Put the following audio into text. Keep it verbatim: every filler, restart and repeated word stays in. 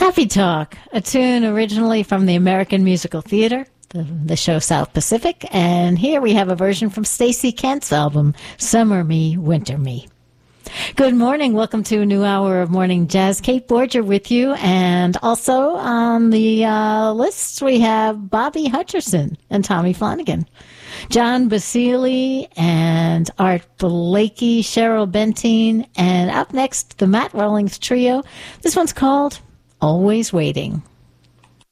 Happy Talk, a tune originally from the American Musical Theater, the, the show South Pacific, and here we have a version from Stacey Kent's album, Summer Me, Winter Me. Good morning. Welcome to a new hour of Morning Jazz. Kate Borger with you, and also on the uh, list we have Bobby Hutcherson and Tommy Flanagan, John Basile and Art Blakey, Cheryl Bentine, and up next, the Matt Rawlings Trio. This one's called Always Waiting.